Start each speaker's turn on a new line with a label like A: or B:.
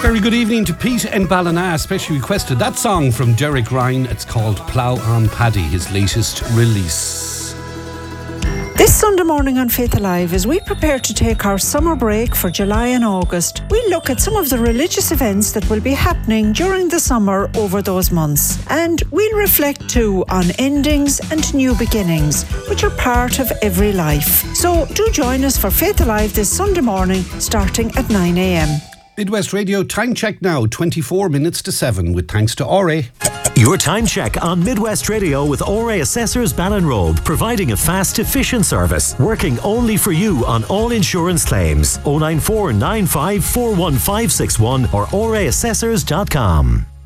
A: Very good evening to Pete and Ballina, especially requested that song from Derek Ryan. It's called Plough on Paddy, his latest release.
B: This Sunday morning on Faith Alive, as we prepare to take our summer break for July and August, we'll look at some of the religious events that will be happening during the summer over those months. And we'll reflect too on endings and new beginnings, which are part of every life. So do join us for Faith Alive this Sunday morning, starting at 9 a.m.
A: Midwest Radio time check now, 24 minutes to 7, with thanks to Ore.
C: Your time check on Midwest Radio with Ore Assessors Ballinrobe, providing a fast, efficient service, working only for you on all insurance claims. 094 95 41561 or oreassessors.com.